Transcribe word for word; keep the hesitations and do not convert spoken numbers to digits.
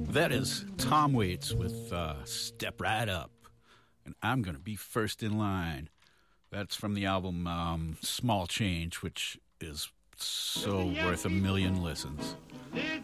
That is Tom Waits with uh, Step Right Up. And I'm going to be first in line. That's from the album um, Small Change, which is so worth a million listens.